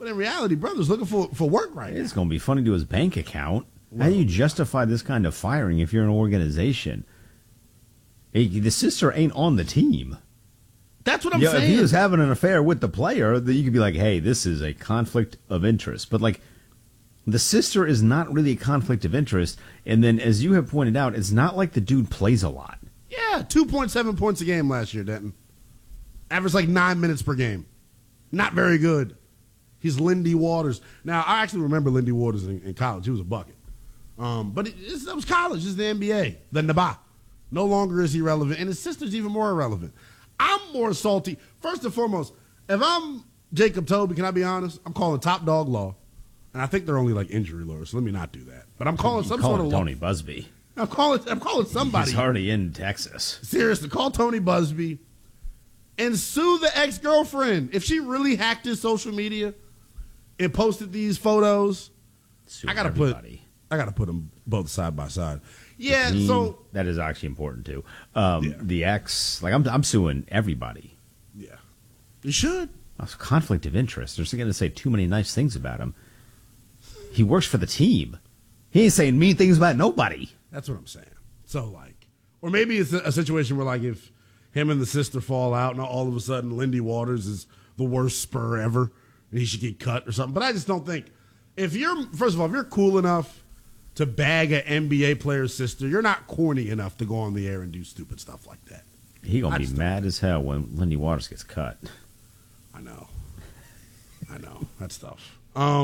But in reality, brother's looking for work right now. It's going to be funny to his bank account. How do you justify this kind of firing if you're an organization? The sister ain't on the team. That's what I'm saying. If he was having an affair with the player, then you could be like, hey, this is a conflict of interest. But, like, the sister is not really a conflict of interest. And then, as you have pointed out, it's not like the dude plays a lot. Yeah, 2.7 points a game last year, Denton. Averaged like 9 minutes per game. Not very good. He's Lindy Waters. Now, I actually remember Lindy Waters in college. He was a bucket. But that was college. It's the NBA. The Naba. No longer is he relevant. And his sister's even more irrelevant. I'm more salty. First and foremost, if I'm Jacob Toby, can I be honest? I'm calling top dog law. And I think they're only like injury lawyers, so let me not do that. But I'm calling some sort of law. Tony Busby. I'm calling somebody. He's already in Texas. Seriously, call Tony Busby and sue the ex-girlfriend. If she really hacked his social media and posted these photos, I gotta put them both side by side. Yeah, so that is actually important too. The ex, like I'm suing everybody. Yeah, you should. That's conflict of interest. They're going to say too many nice things about him. He works for the team. He ain't saying mean things about nobody. That's what I'm saying. So, like, or maybe it's a situation where, like, if him and the sister fall out and all of a sudden Lindy Waters is the worst Spur ever and he should get cut or something. But I just don't think, first of all, if you're cool enough to bag an NBA player's sister, you're not corny enough to go on the air and do stupid stuff like that. He going to be mad as hell when Lindy Waters gets cut. I know. That's tough.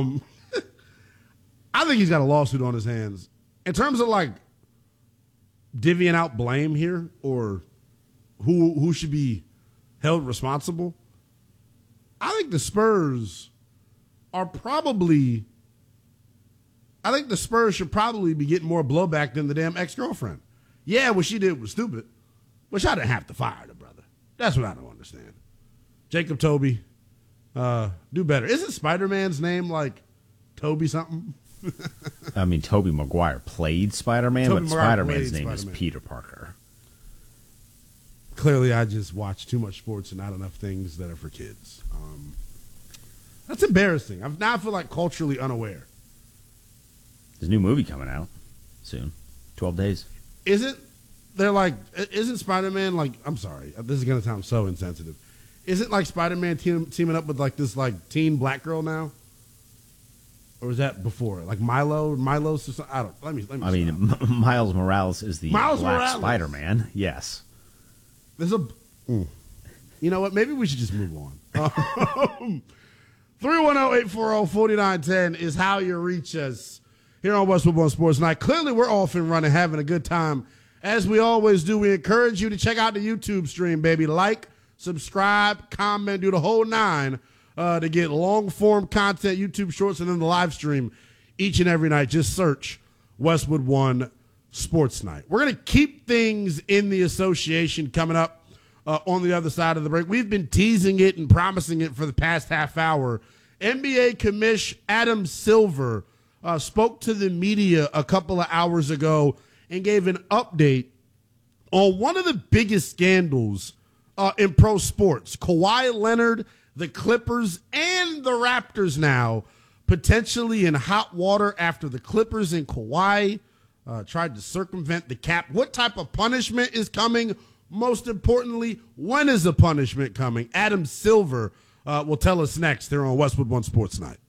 I think he's got a lawsuit on his hands. In terms of, like, divvying out blame here or who should be held responsible, I think the Spurs should probably be getting more blowback than the damn ex-girlfriend. Yeah, what she did was stupid, but I didn't have to fire the brother. That's what I don't understand. Jacob Toby, do better. Isn't Spider-Man's name like Toby something? I mean, Tobey Maguire played Spider-Man, but Spider-Man's name is Peter Parker. Clearly, I just watch too much sports and not enough things that are for kids. That's embarrassing. I feel like culturally unaware. There's a new movie coming out soon. 12 days. Isn't Spider-Man like, I'm sorry, this is going to sound so insensitive. Isn't like Spider-Man teaming up with like this like teen black girl now? Or was that before? Like Milo's? I don't. Let me. I mean, Miles Morales is the Black Spider-Man. Yes. There's a. You know what? Maybe we should just move on. 310-840-4910 is how you reach us here on Westwood One Sports Night. Clearly, we're off and running, having a good time. As we always do, we encourage you to check out the YouTube stream, baby. Like, subscribe, comment, do the whole nine. To get long-form content, YouTube Shorts, and then the live stream each and every night. Just search Westwood One Sports Night. We're going to keep things in the association coming up on the other side of the break. We've been teasing it and promising it for the past half hour. NBA commish Adam Silver spoke to the media a couple of hours ago and gave an update on one of the biggest scandals in pro sports. Kawhi Leonard, the Clippers, and the Raptors now potentially in hot water after the Clippers and Kawhi tried to circumvent the cap. What type of punishment is coming? Most importantly, when is the punishment coming? Adam Silver will tell us next here on Westwood One Sports Night.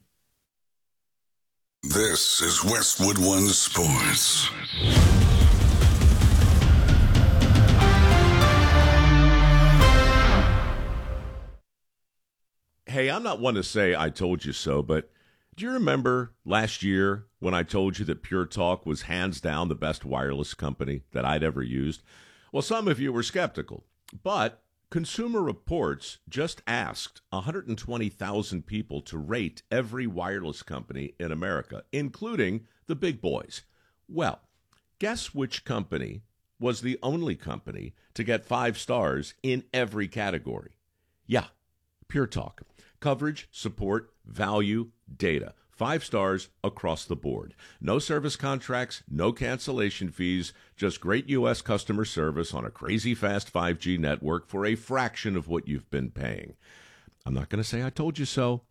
This is Westwood One Sports. Hey, I'm not one to say I told you so, but do you remember last year when I told you that Pure Talk was hands down the best wireless company that I'd ever used? Well, some of you were skeptical, but Consumer Reports just asked 120,000 people to rate every wireless company in America, including the big boys. Well, guess which company was the only company to get 5 stars in every category? Yeah, Pure Talk. Coverage, support, value, data. 5 stars across the board. No service contracts, no cancellation fees, just great U.S. customer service on a crazy fast 5G network for a fraction of what you've been paying. I'm not going to say I told you so,